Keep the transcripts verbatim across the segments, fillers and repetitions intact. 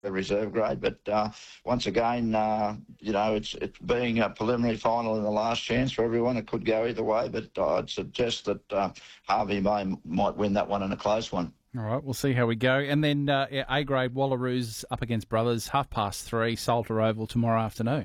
reserve grade. But uh, once again, uh, you know, it's it's being a preliminary final in the last chance for everyone. It could go either way, but I'd suggest that uh, Harvey May might win that one in a close one. All right, we'll see how we go. And then uh, yeah, A-grade Wallaroos up against Brothers, half past three, Salter Oval tomorrow afternoon.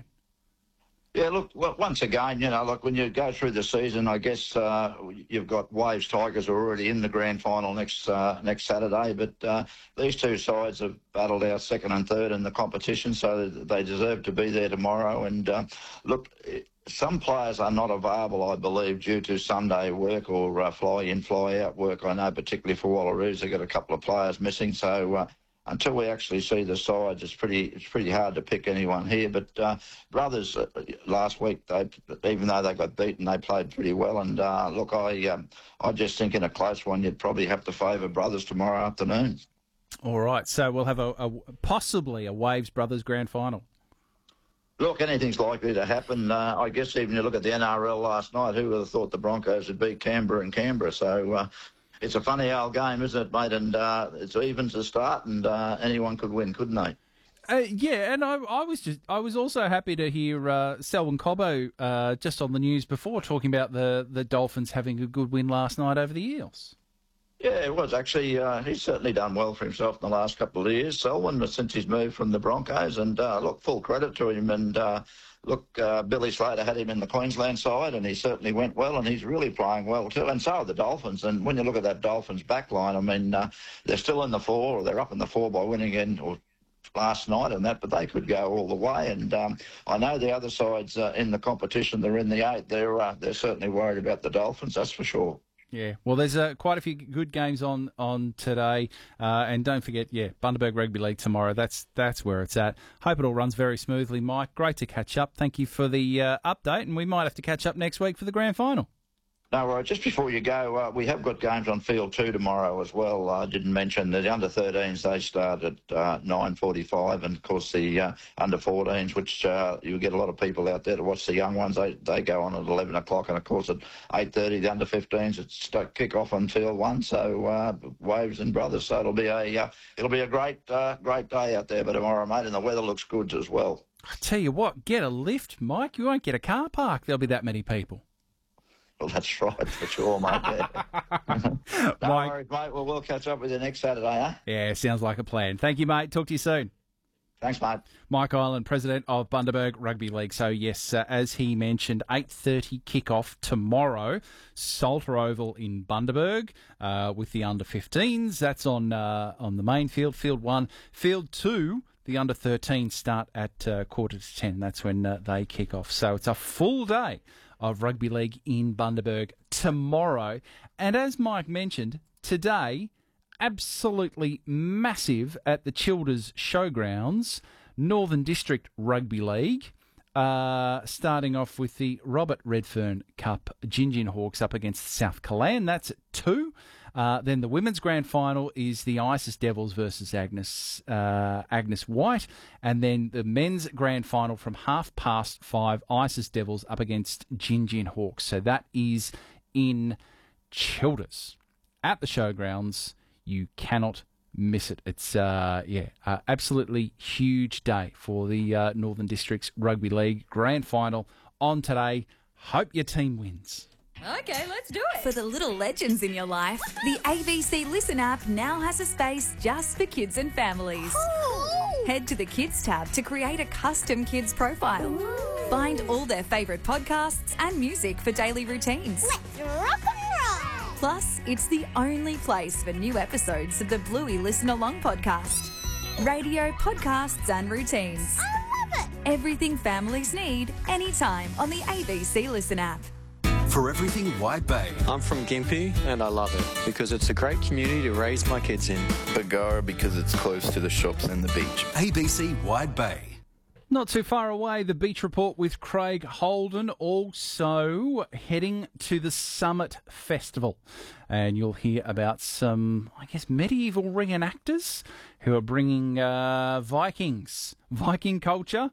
Yeah, look, well, once again, you know, like when you go through the season, I guess uh, you've got Waves Tigers are already in the grand final next uh, next Saturday, but uh, these two sides have battled out second and third in the competition, so they deserve to be there tomorrow. And uh, look, some players are not available, I believe, due to Sunday work or uh, fly-in, fly-out work. I know particularly for Wallaroos, they've got a couple of players missing, so... Uh, Until we actually see the sides, it's pretty it's pretty hard to pick anyone here. But uh, Brothers uh, last week, they even though they got beaten, they played pretty well. And uh, look, I um, I just think in a close one, you'd probably have to favour Brothers tomorrow afternoon. All right, so we'll have a, a possibly a Waves Brothers grand final. Look, anything's likely to happen. Uh, I guess even you look at the N R L last night, who would have thought the Broncos would beat Canberra and Canberra? So. Uh, It's a funny old game, isn't it, mate? And uh, it's even to start, and uh, anyone could win, couldn't they? Uh, yeah, and I, I was just I was also happy to hear uh, Selwyn Cobbo uh, just on the news before talking about the, the Dolphins having a good win last night over the Eels. Yeah, it was actually. Uh, he's certainly done well for himself in the last couple of years, Selwyn, since he's moved from the Broncos. And uh, look, full credit to him. And uh, look, uh, Billy Slater had him in the Queensland side, and he certainly went well, and he's really playing well too. And so are the Dolphins. And when you look at that Dolphins back line, I mean, uh, they're still in the four, or they're up in the four by winning in or last night and that, but they could go all the way. And um, I know the other sides uh, in the competition, they're in the eight. They're uh, they're certainly worried about the Dolphins, that's for sure. Yeah, well, there's uh, quite a few good games on on today, uh, and don't forget, yeah, Bundaberg Rugby League tomorrow. That's that's where it's at. Hope it all runs very smoothly, Mike. Great to catch up. Thank you for the uh, update, and we might have to catch up next week for the grand final. No, right. Just before you go, uh, we have got games on field two tomorrow as well. I uh, didn't mention that the under thirteens, they start at uh, nine forty-five, and of course the uh, under fourteens, which uh, you get a lot of people out there to watch the young ones. They they go on at eleven o'clock, and of course at eight thirty the under fifteens it's kick off on field one. So uh, Waves and Brothers. So it'll be a uh, it'll be a great uh, great day out there, but tomorrow, mate, and the weather looks good as well. I tell you what, get a lift, Mike. You won't get a car park. There'll be that many people. Well, that's right, for sure, mate. Yeah. no Mike, worries, mate. Well, we'll catch up with you next Saturday, eh? Yeah, sounds like a plan. Thank you, mate. Talk to you soon. Thanks, mate. Mike Island, president of Bundaberg Rugby League. So, yes, uh, as he mentioned, eight thirty kick-off tomorrow, Salter Oval in Bundaberg uh, with the under fifteens. That's on uh, on the main field, field one. Field two, the under thirteens start at uh, quarter to ten. That's when uh, they kick off. So it's a full day of rugby league in Bundaberg tomorrow. And as Mike mentioned, today, absolutely massive at the Childers Showgrounds, Northern District Rugby League, uh, starting off with the Robert Redfern Cup, Gingin Hawks up against South Callan. That's at two. Uh, then the women's grand final is the Isis Devils versus Agnes uh, Agnes White. And then the men's grand final from half past five, Isis Devils up against Gingin Hawks. So that is in Childers at the Showgrounds. You cannot miss it. It's, uh, yeah, uh, absolutely huge day for the uh, Northern Districts Rugby League grand final on today. Hope your team wins. Okay, let's do it. For the little legends in your life, the A B C Listen app now has a space just for kids and families. Ooh. Head to the Kids tab to create a custom kids profile. Ooh. Find all their favourite podcasts and music for daily routines. Let's rock and roll. Plus, it's the only place for new episodes of the Bluey Listen Along podcast. Radio, podcasts and routines. I love it. Everything families need, anytime on the A B C Listen app. For everything White Bay. I'm from Gympie and I love it because it's a great community to raise my kids in. Bargara because it's close to the shops and the beach. A B C White Bay. Not too far away, the Beach Report with Craig Holden, also heading to the Summit Festival. And you'll hear about some, I guess, medieval reenactors who are bringing uh, Vikings, Viking culture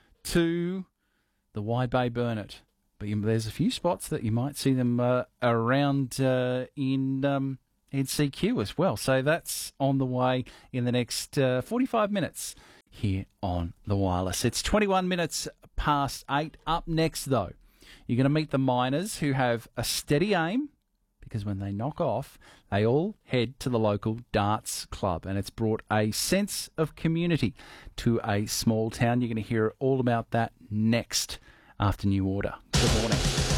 to the Wide Bay Burnett. But you, there's a few spots that you might see them uh, around uh, in um, N C Q as well. So that's on the way in the next uh, forty-five minutes here on The Wireless. It's twenty-one minutes past eight. Up next, though, you're going to meet the miners who have a steady aim, because when they knock off, they all head to the local darts club, and it's brought a sense of community to a small town. You're going to hear all about that next after New Order. Good morning.